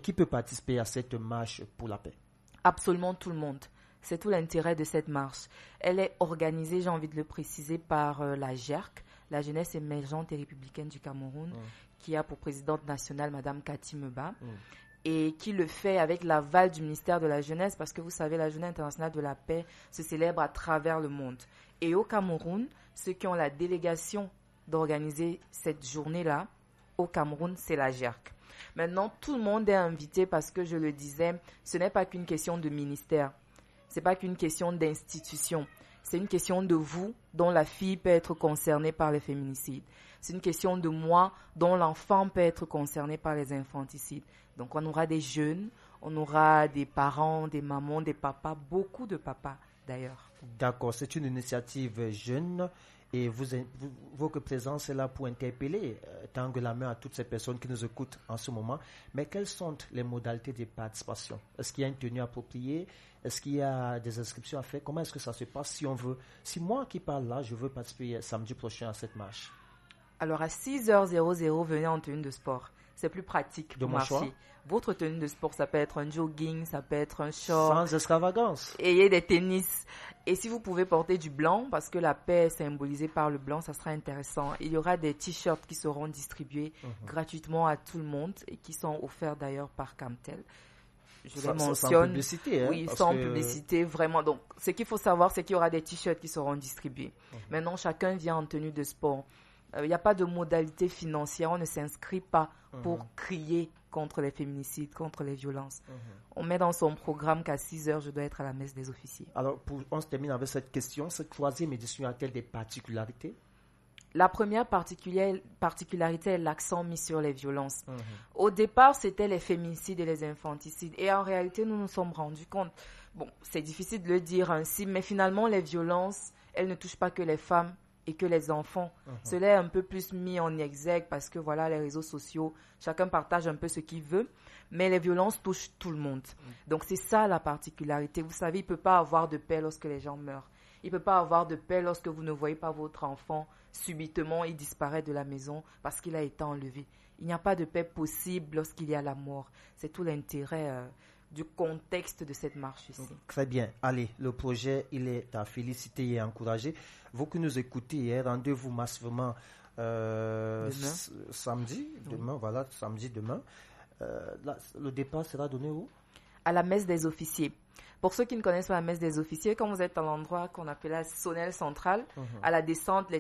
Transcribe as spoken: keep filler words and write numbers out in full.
qui peut participer à cette marche pour la paix? Absolument tout le monde. C'est tout l'intérêt de cette marche. Elle est organisée, j'ai envie de le préciser, par euh, la G E R C, la Jeunesse émergente et républicaine du Cameroun, mmh. qui a pour présidente nationale Madame Cathy Meba, mmh. et qui le fait avec l'aval du ministère de la Jeunesse, parce que vous savez, la Journée internationale de la paix se célèbre à travers le monde. Et au Cameroun, ceux qui ont la délégation d'organiser cette journée-là, au Cameroun, c'est la G E R C. Maintenant, tout le monde est invité parce que, je le disais, ce n'est pas qu'une question de ministère. Ce n'est pas qu'une question d'institution. C'est une question de vous, dont la fille peut être concernée par les féminicides. C'est une question de moi, dont l'enfant peut être concerné par les infanticides. Donc, on aura des jeunes, on aura des parents, des mamans, des papas, beaucoup de papas d'ailleurs. D'accord, c'est une initiative jeune. Et vous, vous, votre présence est là pour interpeller, euh, tendre la main à toutes ces personnes qui nous écoutent en ce moment. Mais quelles sont les modalités de participation? Est-ce qu'il y a une tenue appropriée? Est-ce qu'il y a des inscriptions à faire? Comment est-ce que ça se passe si on veut? Si moi qui parle là, je veux participer samedi prochain à cette marche. Alors à six heures, venez en tenue de sport. C'est plus pratique de pour marcher. Choix? Votre tenue de sport, ça peut être un jogging, ça peut être un short. Sans extravagance. Ayez des tennis. Et si vous pouvez porter du blanc, parce que la paix est symbolisée par le blanc, ça sera intéressant. Il y aura des t-shirts qui seront distribués mm-hmm. gratuitement à tout le monde et qui sont offerts d'ailleurs par Camtel. Je ça, les mentionne. Sans publicité. Hein, oui, sans que... publicité, vraiment. Donc, ce qu'il faut savoir, c'est qu'il y aura des t-shirts qui seront distribués. Mm-hmm. Maintenant, chacun vient en tenue de sport. Il euh, n'y a pas de modalité financière. On ne s'inscrit pas mm-hmm. pour crier contre les féminicides, contre les violences. Mm-hmm. On met dans son programme qu'à six heures, je dois être à la messe des officiers. Alors, pour, on se termine avec cette question. Cette troisième édition a-t-elle des particularités? La première particularité est l'accent mis sur les violences. Mm-hmm. Au départ, c'était les féminicides et les infanticides. Et en réalité, nous nous sommes rendus compte, bon, c'est difficile de le dire ainsi, mais finalement, les violences, elles ne touchent pas que les femmes et que les enfants. Mm-hmm. Cela est un peu plus mis en exergue parce que voilà, les réseaux sociaux, chacun partage un peu ce qu'il veut, mais les violences touchent tout le monde. Mm-hmm. Donc c'est ça la particularité. Vous savez, il ne peut pas avoir de paix lorsque les gens meurent. Il ne peut pas avoir de paix lorsque vous ne voyez pas votre enfant subitement, il disparaît de la maison parce qu'il a été enlevé. Il n'y a pas de paix possible lorsqu'il y a la mort. C'est tout l'intérêt euh, du contexte de cette marche ici. Très bien. Allez, le projet, il est à féliciter et à encourager. Vous qui nous écoutez, rendez-vous massivement euh, s- samedi, demain, oui. voilà, samedi, demain. Euh, là, le départ sera donné où? À la messe des officiers. Pour ceux qui ne connaissent pas la messe des officiers, quand vous êtes à l'endroit qu'on appelle la Sonnelle centrale, mmh. à la descente, les